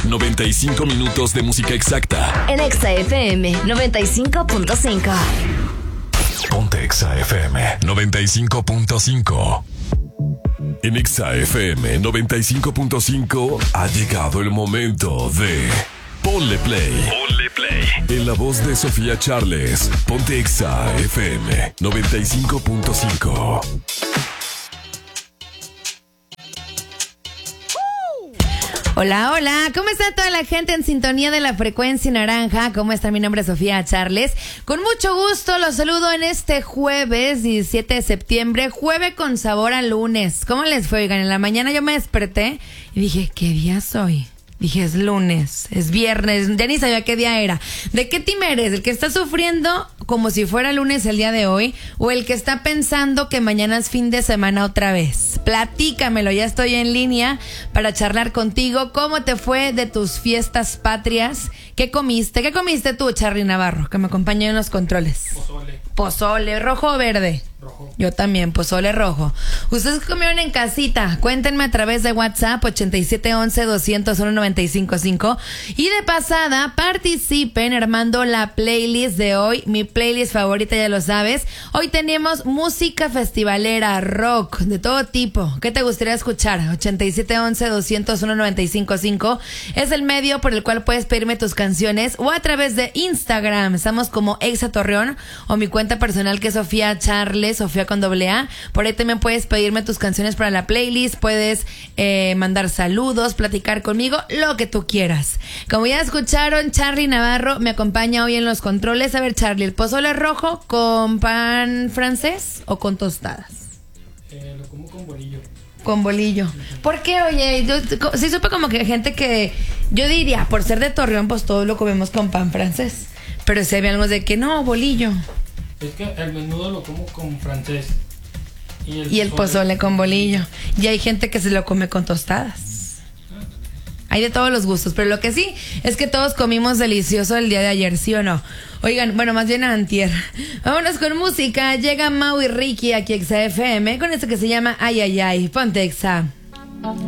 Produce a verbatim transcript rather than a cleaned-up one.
noventa y cinco minutos de música exacta. En Exa F M noventa y cinco punto cinco. Ponte Exa F M noventa y cinco punto cinco. En Exa F M noventa y cinco punto cinco ha llegado el momento de Ponle Play. Ponle Play. En la voz de Sofía Charles, ponte Exa F M noventa y cinco punto cinco. Hola, hola, ¿cómo está toda la gente en sintonía de la frecuencia naranja? ¿Cómo está? Mi nombre es Sofía Charles. Con mucho gusto los saludo en este jueves diecisiete de septiembre, jueves con sabor a lunes. ¿Cómo les fue? Oigan, en la mañana yo me desperté y dije, ¿qué día soy? Dije, es lunes, es viernes, ya ni sabía qué día era. ¿De qué team eres? ¿El que está sufriendo como si fuera lunes el día de hoy? ¿O el que está pensando que mañana es fin de semana otra vez? Platícamelo, ya estoy en línea para charlar contigo. ¿Cómo te fue de tus fiestas patrias? ¿Qué comiste? ¿Qué comiste tú, Charly Navarro, que me acompañó en los controles? Pozole. Pozole, ¿rojo o verde? Rojo. Yo también, pozole rojo. ¿Ustedes comieron en casita? Cuéntenme a través de WhatsApp ochenta y siete once doscientos uno noventa y cinco cinco. Y de pasada, participen armando la playlist de hoy. Mi playlist favorita, ya lo sabes. Hoy tenemos música festivalera, rock, de todo tipo. ¿Qué te gustaría escuchar? ochenta y siete once doscientos uno noventa y cinco cinco es el medio por el cual puedes pedirme tus canciones, o a través de Instagram. Estamos como Exa Torreón, o mi cuenta personal que es Sofía Charles, Sofía con doble A. Por ahí también puedes pedirme tus canciones para la playlist, puedes eh, mandar saludos, platicar conmigo, lo que tú quieras. Como ya escucharon, Charly Navarro me acompaña hoy en los controles. A ver, Charly, ¿el pozole rojo con pan francés o con tostadas? Eh, lo como con bolillo. Con bolillo. ¿Por qué? Oye, yo sí supe como que gente que, yo diría, por ser de Torreón, pues todo lo comemos con pan francés. Pero si había algo de que no, bolillo. Es que el menudo lo como con francés. Y el, Y el pozole con bolillo. Y hay gente que se lo come con tostadas. Hay de todos los gustos, pero lo que sí es que todos comimos delicioso el día de ayer, ¿sí o no? Oigan, bueno, más bien antier. Vámonos con música. Llega Mau y Ricky aquí a Exa F M con esto que se llama Ay, ay, ay. Ponte Exa.